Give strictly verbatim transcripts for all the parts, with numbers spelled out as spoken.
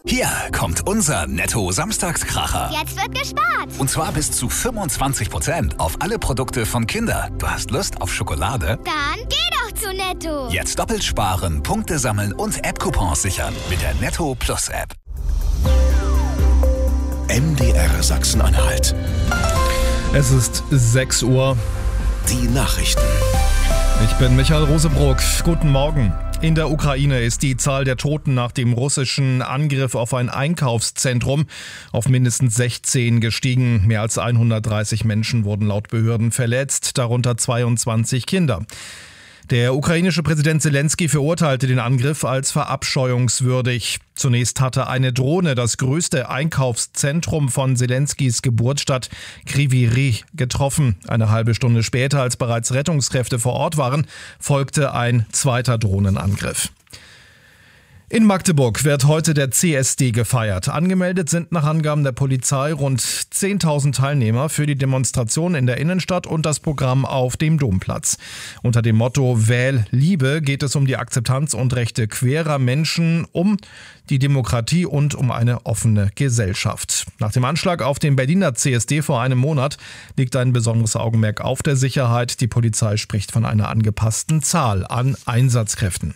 Hier kommt unser Netto-Samstagskracher. Jetzt wird gespart. Und zwar bis zu fünfundzwanzig Prozent auf alle Produkte von Kinder. Du hast Lust auf Schokolade? Dann geh doch zu Netto. Jetzt doppelt sparen, Punkte sammeln und App-Coupons sichern mit der Netto Plus App. M D R Sachsen-Anhalt. Es ist sechs Uhr. Die Nachrichten. Ich bin Michael Rosebrock. Guten Morgen. In der Ukraine ist die Zahl der Toten nach dem russischen Angriff auf ein Einkaufszentrum auf mindestens sechzehn gestiegen. Mehr als hundertdreißig Menschen wurden laut Behörden verletzt, darunter zweiundzwanzig Kinder. Der ukrainische Präsident Zelensky verurteilte den Angriff als verabscheuungswürdig. Zunächst hatte eine Drohne das größte Einkaufszentrum von Zelenskys Geburtsstadt Kryvyi Rih getroffen. Eine halbe Stunde später, als bereits Rettungskräfte vor Ort waren, folgte ein zweiter Drohnenangriff. In Magdeburg wird heute der C S D gefeiert. Angemeldet sind nach Angaben der Polizei rund zehntausend Teilnehmer für die Demonstration in der Innenstadt und das Programm auf dem Domplatz. Unter dem Motto Wähl Liebe geht es um die Akzeptanz und Rechte queerer Menschen, um die Demokratie und um eine offene Gesellschaft. Nach dem Anschlag auf den Berliner C S D vor einem Monat liegt ein besonderes Augenmerk auf der Sicherheit. Die Polizei spricht von einer angepassten Zahl an Einsatzkräften.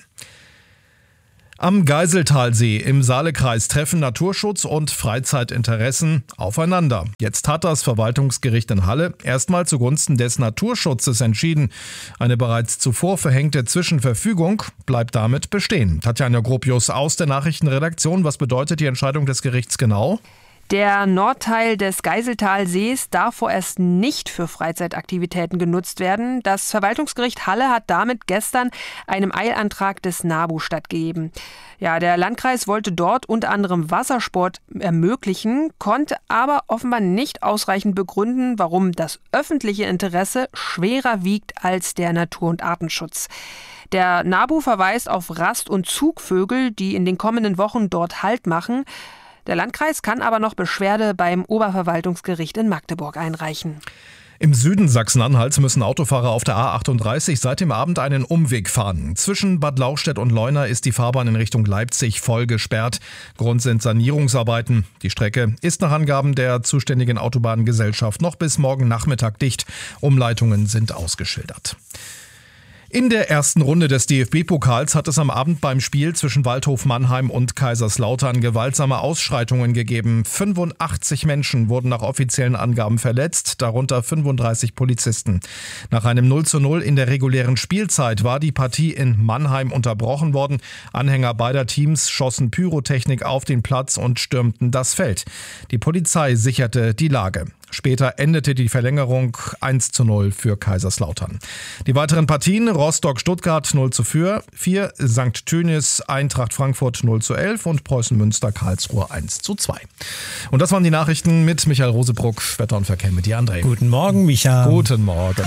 Am Geiseltalsee im Saalekreis treffen Naturschutz und Freizeitinteressen aufeinander. Jetzt hat das Verwaltungsgericht in Halle erstmal zugunsten des Naturschutzes entschieden. Eine bereits zuvor verhängte Zwischenverfügung bleibt damit bestehen. Tatjana Gropius aus der Nachrichtenredaktion. Was bedeutet die Entscheidung des Gerichts genau? Der Nordteil des Geiseltalsees darf vorerst nicht für Freizeitaktivitäten genutzt werden. Das Verwaltungsgericht Halle hat damit gestern einem Eilantrag des NABU stattgegeben. Ja, der Landkreis wollte dort unter anderem Wassersport ermöglichen, konnte aber offenbar nicht ausreichend begründen, warum das öffentliche Interesse schwerer wiegt als der Natur- und Artenschutz. Der NABU verweist auf Rast- und Zugvögel, die in den kommenden Wochen dort Halt machen. Der Landkreis kann aber noch Beschwerde beim Oberverwaltungsgericht in Magdeburg einreichen. Im Süden Sachsen-Anhalts müssen Autofahrer auf der A achtunddreißig seit dem Abend einen Umweg fahren. Zwischen Bad Lauchstädt und Leuna ist die Fahrbahn in Richtung Leipzig voll gesperrt. Grund sind Sanierungsarbeiten. Die Strecke ist nach Angaben der zuständigen Autobahngesellschaft noch bis morgen Nachmittag dicht. Umleitungen sind ausgeschildert. In der ersten Runde des D F B-Pokals hat es am Abend beim Spiel zwischen Waldhof Mannheim und Kaiserslautern gewaltsame Ausschreitungen gegeben. fünfundachtzig Menschen wurden nach offiziellen Angaben verletzt, darunter fünfunddreißig Polizisten. Nach einem null zu null in der regulären Spielzeit war die Partie in Mannheim unterbrochen worden. Anhänger beider Teams schossen Pyrotechnik auf den Platz und stürmten das Feld. Die Polizei sicherte die Lage. Später endete die Verlängerung eins zu null für Kaiserslautern. Die weiteren Partien: Rostock-Stuttgart null zu vier, Sankt Tönnies Eintracht Frankfurt null zu elf und Preußen-Münster-Karlsruhe eins zu zwei. Und das waren die Nachrichten mit Michael Rosebrock, Wetter und Verkehr mit dir, André. Guten Morgen, Michael. Guten Morgen.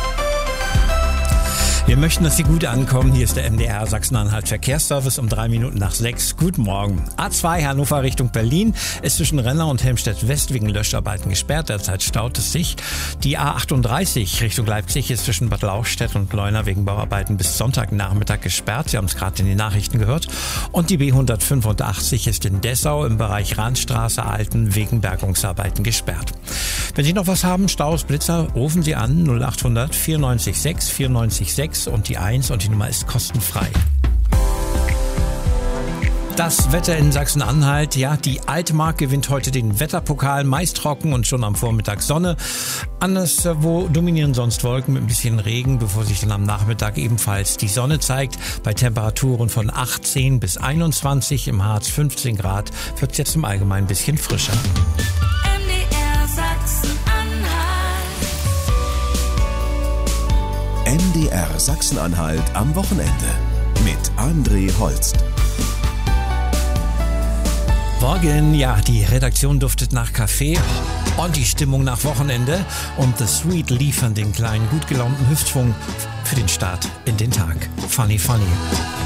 Wir möchten, dass Sie gut ankommen. Hier ist der M D R Sachsen-Anhalt Verkehrsservice um drei Minuten nach sechs. Guten Morgen. A zwei Hannover Richtung Berlin ist zwischen Renner und Helmstedt West wegen Löscharbeiten gesperrt. Derzeit staut es sich. Die A achtunddreißig Richtung Leipzig ist zwischen Bad Lauchstädt und Leuna wegen Bauarbeiten bis Sonntagnachmittag gesperrt. Sie haben es gerade in den Nachrichten gehört. Und die B hundertfünfundachtzig ist in Dessau im Bereich Rahnstraße Alten wegen Bergungsarbeiten gesperrt. Wenn Sie noch was haben, Staus, Blitzer, rufen Sie an null achthundert vierundneunzig sechs vierundneunzig sechs und die eins und die Nummer ist kostenfrei. Das Wetter in Sachsen-Anhalt, ja, die Altmark gewinnt heute den Wetterpokal, meist trocken und schon am Vormittag Sonne. Anderswo dominieren sonst Wolken mit ein bisschen Regen, bevor sich dann am Nachmittag ebenfalls die Sonne zeigt. Bei Temperaturen von achtzehn bis einundzwanzig, im Harz fünfzehn Grad, wird es jetzt im Allgemeinen ein bisschen frischer. M D R Sachsen-Anhalt am Wochenende mit André Holst. Morgen, ja, die Redaktion duftet nach Kaffee und die Stimmung nach Wochenende. Und The Sweet liefern den kleinen, gut gelaunten Hüftschwung für den Start in den Tag. Funny, funny.